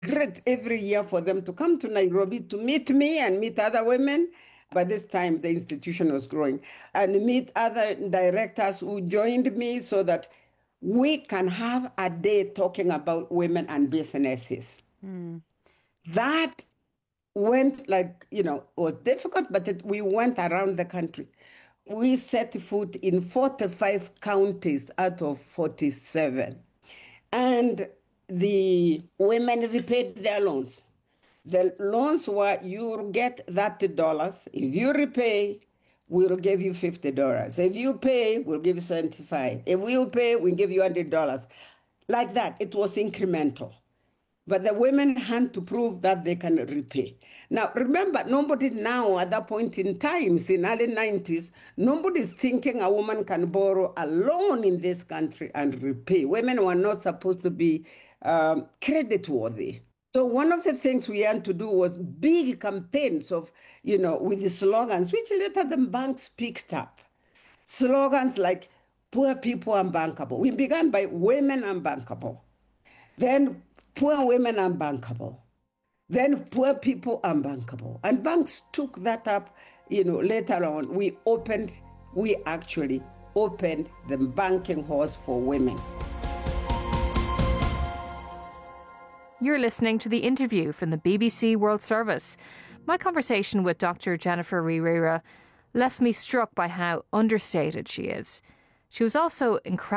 great every year for them to come to Nairobi to meet me and meet other women. By this time, the institution was growing, and meet other directors who joined me so that we can have a day talking about women and businesses. That went was difficult, but we went around the country. We set foot in 45 counties out of 47. And the women repaid their loans. The loans were, you get $30. If you repay, we'll give you $50. If you pay, we'll give you 75. If you pay, we'll give you $100. Like that, it was incremental. But the women had to prove that they can repay. Now, remember, nobody now at that point in time, in early 90s, nobody's thinking a woman can borrow a loan in this country and repay. Women were not supposed to be credit-worthy. So one of the things we had to do was big campaigns of, with the slogans, which later the banks picked up. Slogans like, poor people unbankable. We began by women unbankable. Then poor women unbankable. Then poor people unbankable. And banks took that up, later on. We actually opened the banking halls for women. You're listening to the interview from the BBC World Service. My conversation with Dr. Jennifer Rierira left me struck by how understated she is. She was also incredibly